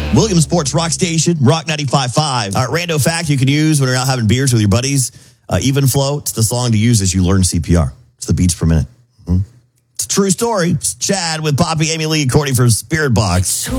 Williamsport's Rock Station, Rock 95.5. Rando fact you can use when you're out having beers with your buddies. Even Flow, it's the song to use as you learn CPR. It's the beats per minute. It's a true story. It's Chad with Poppy, Amy Lee, Courtney for Spirit Box.